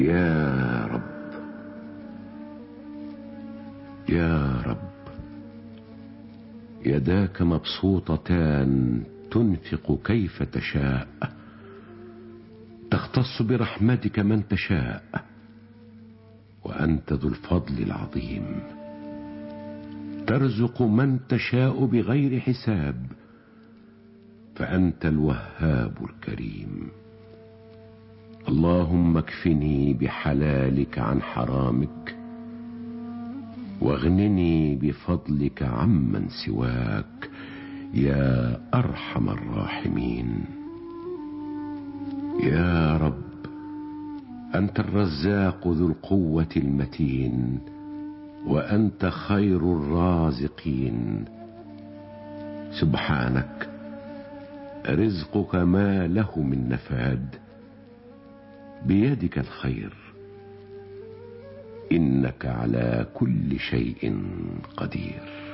يا رب يا رب، يداك مبسوطتان تنفق كيف تشاء، تختص برحمتك من تشاء، وأنت ذو الفضل العظيم، ترزق من تشاء بغير حساب، فأنت الوهاب الكريم. اللهم اكفني بحلالك عن حرامك، واغنني بفضلك عمن سواك يا أرحم الراحمين. يا رب، أنت الرزاق ذو القوة المتين، وأنت خير الرازقين. سبحانك، رزقك ما له من نفاد، بيدك الخير، إنك على كل شيء قدير.